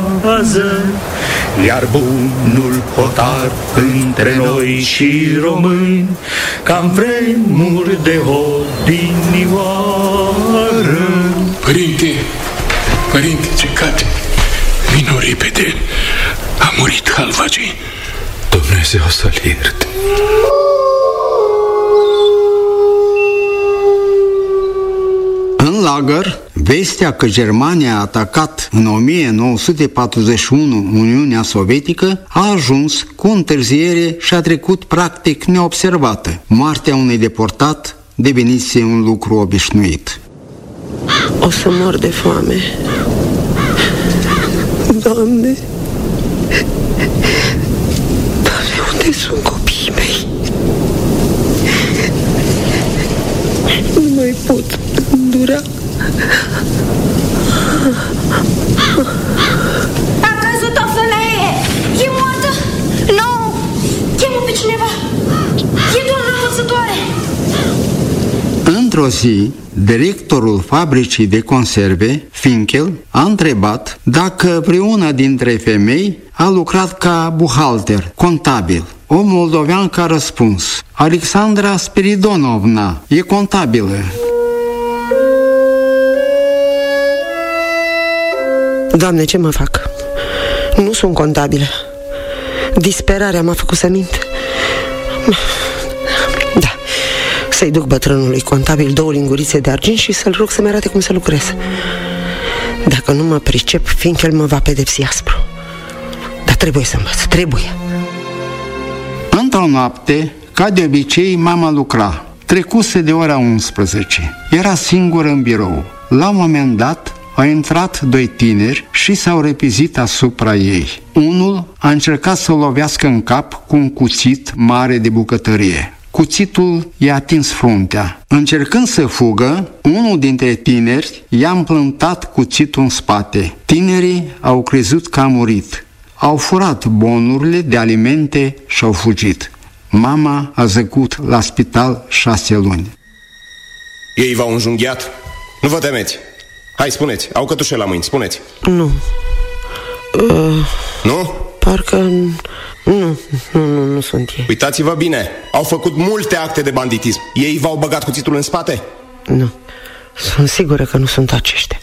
groază, iar bunul hotar între noi și români, ca-n vremuri de odinioară. Părinte, ce cate? Vino repede, a murit Halvagi. Dumnezeu să-l ierte. În lagăr, vestea că Germania a atacat în 1941 Uniunea Sovietică a ajuns cu întârziere și a trecut practic neobservată. Moartea unui deportat devenise un lucru obișnuit. O să mor de foame. Doamne, unde sunt copiii mei? Nu mai pot îndura. A căzut o femeie! E moartă? Nu! Chemă pe cineva! E doamna învățătoare! Într-o zi, directorul fabricii de conserve, Finkel, a întrebat dacă vreuna dintre femei a lucrat ca buhalter, contabil. O moldoveancă a răspuns: Alexandra Spiridonovna e contabilă. Doamne, ce mă fac? Nu sunt contabilă. Disperarea m-a făcut să mint. Da, să-i duc bătrânului contabil 2 lingurițe de argint și să-l rog să-mi arate cum să lucrez. Dacă nu mă pricep, Finkel mă va pedepsi aspru. Dar trebuie să învăț, trebuie. Într-o noapte, ca de obicei, mama lucra. Trecuse de ora 11. Era singură în birou. La un moment dat, au intrat 2 tineri și s-au repezit asupra ei. Unul a încercat să o lovească în cap cu un cuțit mare de bucătărie. Cuțitul i-a atins fruntea. Încercând să fugă, unul dintre tineri i-a împlântat cuțitul în spate. Tinerii au crezut că a murit. Au furat bonurile de alimente și au fugit. Mama a zăcut la spital 6 luni. Ei v-au înjunghiat? Nu vă temeți. Hai, spuneți, au cătușe la mâini, spuneți. Nu. Nu? Parcă... Nu sunt ei. Uitați-vă bine, au făcut multe acte de banditism. Ei v-au băgat cuțitul în spate? Nu. Sunt sigură că nu sunt aceștia.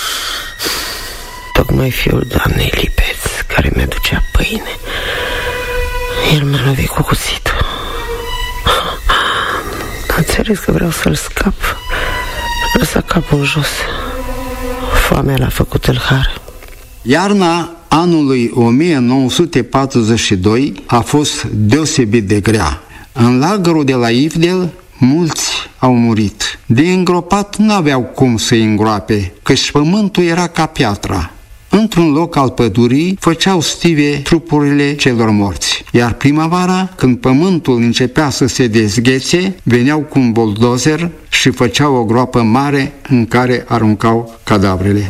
Tocmai fiul doamnei Lipeț, care mi-aducea pâine, el m-a lovit cu cuțitul. Am înțeles că vreau să-l scap. Lăsa capul jos. Foamea l-a făcut tâlhar. Iarna anului 1942 a fost deosebit de grea. În lagărul de la Ivdel, mulți au murit. De îngropat n-aveau cum să-i îngroape, căci pământul era ca piatra. Într-un loc al pădurii făceau stive trupurile celor morți. Iar primăvara, când pământul începea să se dezghețe, veneau cu un buldozer și făceau o groapă mare în care aruncau cadavrele.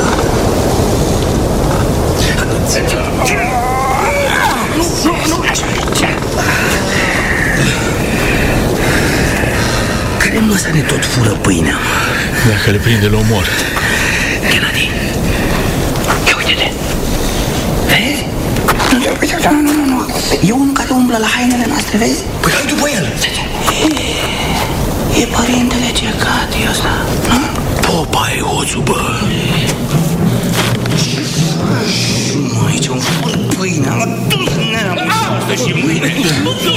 Care măsa ne tot fură pâinea? Dacă le prinde, le omor. Gennady, ia uite-te. Vezi? Nu. E unul care umblă la hainele noastre, vezi? Păi hai după el. E părintele Cecati ăsta, nu? Popa e hoțul, bă. Aici îmi fur pâinea. Mă dus, nea. Și mâine.